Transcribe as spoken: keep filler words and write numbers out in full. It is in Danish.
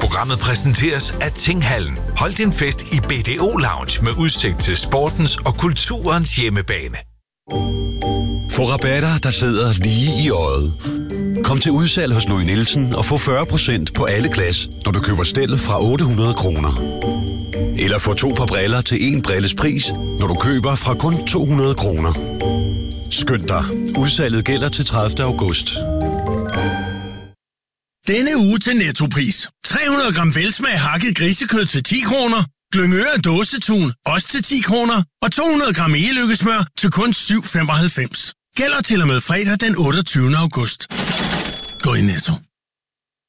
Programmet præsenteres af Tinghallen. Hold din fest i B D O Lounge med udsigt til sportens og kulturens hjemmebane. Få rabatter, der sidder lige i øjet. Kom til udsalg hos Louis Nielsen og få fyrre procent på alle glas, når du køber stel fra otte hundrede kroner. Eller få to par briller til en brilles pris, når du køber fra kun to hundrede kroner. Skynd dig. Udsalget gælder til tredivte august. Denne uge til Nettopris. tre hundrede gram velsmag hakket grisekød til ti kroner. Glyngøre dåsetun, også til ti kroner. Og to hundrede gram egeløkkesmør til kun syv femoghalvfems. Gælder til og med fredag den otteogtyvende august. Gå i Netto.